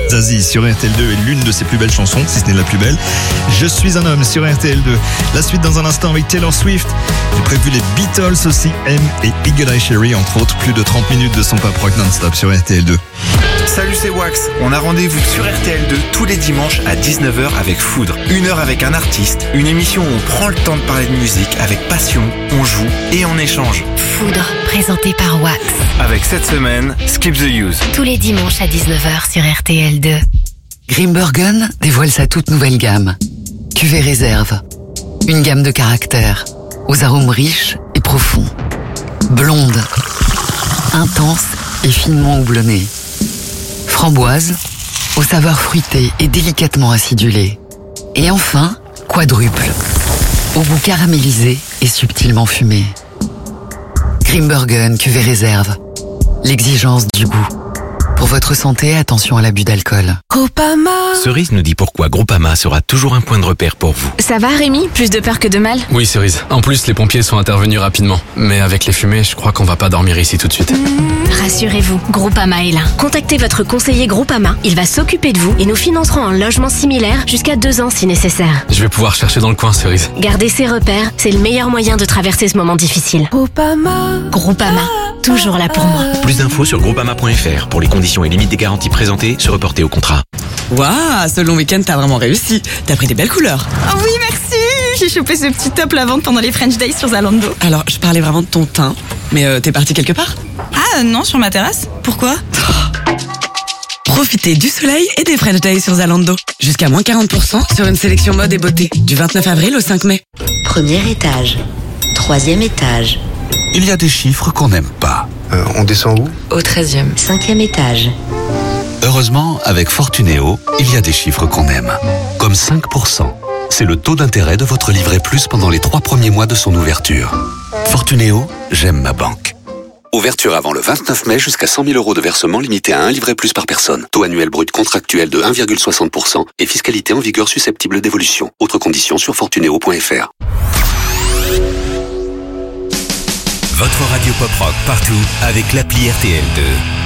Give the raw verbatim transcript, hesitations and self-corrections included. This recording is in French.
Zazie sur R T L deux est l'une de ses plus belles chansons, si ce n'est la plus belle. Je suis un homme sur R T L deux. La suite dans un instant avec Taylor Swift. J'ai prévu les Beatles aussi, M et Eagle Eye Cherry, entre autres. Plus de trente minutes de son pop rock non-stop sur R T L deux. Salut, c'est Wax. On a rendez-vous sur R T L deux tous les dimanches à dix-neuf heures avec Foudre. Une heure avec un artiste, une émission où on prend le temps de parler de musique avec passion, on joue et on échange. Foudre, présenté par Wax. Avec cette semaine, Skip the Use. Tous les dimanches à dix-neuf heures sur R T L deux. Grimbergen dévoile sa toute nouvelle gamme. Cuvée réserve. Une gamme de caractères, aux arômes riches et profonds. Blonde, intense et finement houblonnée. Framboise, aux saveurs fruitées et délicatement acidulées. Et enfin, quadruple, au goût caramélisé et subtilement fumé. Grimbergen Cuvée réserve. L'exigence du goût. Pour votre santé, attention à l'abus d'alcool. Groupama. Cerise nous dit pourquoi Groupama sera toujours un point de repère pour vous. Ça va Rémi? Plus de peur que de mal? Oui Cerise. En plus, les pompiers sont intervenus rapidement. Mais avec les fumées, je crois qu'on va pas dormir ici tout de suite. Mmh, rassurez-vous, Groupama est là. Contactez votre conseiller Groupama. Il va s'occuper de vous et nous financerons un logement similaire jusqu'à deux ans si nécessaire. Je vais pouvoir chercher dans le coin, Cerise. Garder ses repères, c'est le meilleur moyen de traverser ce moment difficile. Groupama. Groupama. Toujours là pour moi. Plus d'infos sur groupama point f r pour les conditions et limites des garanties présentées, se reporter au contrat. Waouh, ce long week-end t'as vraiment réussi. T'as pris des belles couleurs. Oh oui, merci. J'ai chopé ce petit top la vente pendant les French Days sur Zalando. Alors, je parlais vraiment de ton teint, mais euh, t'es parti quelque part? Ah non, sur ma terrasse. Pourquoi? Profitez du soleil et des French Days sur Zalando. Jusqu'à moins quarante pour cent sur une sélection mode et beauté. Du vingt-neuf avril au cinq mai. Premier étage. Troisième étage. Il y a des chiffres qu'on n'aime pas. Euh, on descend où? Au treizième. Cinquième étage. Heureusement, avec Fortunéo, il y a des chiffres qu'on aime. Comme cinq pour cent. C'est le taux d'intérêt de votre livret plus pendant les trois premiers mois de son ouverture. Fortunéo, j'aime ma banque. Ouverture avant le vingt-neuf mai jusqu'à cent mille euros de versement limité à un livret plus par personne. Taux annuel brut contractuel de un virgule soixante pour cent et fiscalité en vigueur susceptible d'évolution. Autres conditions sur fortunéo point f r. Votre radio pop rock partout avec l'appli R T L deux.